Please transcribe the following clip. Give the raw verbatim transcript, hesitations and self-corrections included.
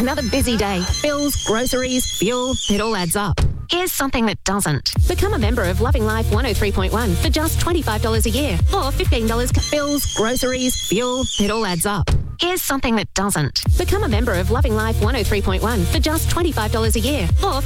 Another busy day. Bills, groceries, fuel, it all adds up. Here's something that doesn't. Become a member of Loving Life one oh three point one for just twenty-five dollars a year or fifteen dollars. Bills, groceries, fuel, it all adds up. Here's something that doesn't. Become a member of Loving Life one oh three point one for just twenty-five dollars a year or